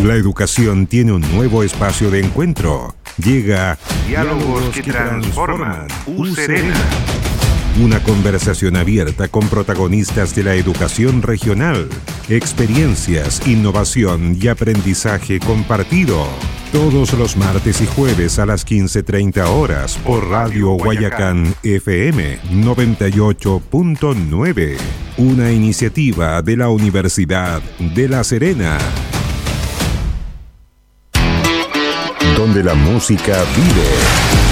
La educación tiene un nuevo espacio de encuentro. Llega Diálogos que transforman. U Serena. Una conversación abierta con protagonistas de la educación regional, experiencias, innovación y aprendizaje compartido. Todos los martes y jueves a las 15:30 horas por Radio Guayacán FM 98.9. Una iniciativa de la Universidad de La Serena. Donde la música vive.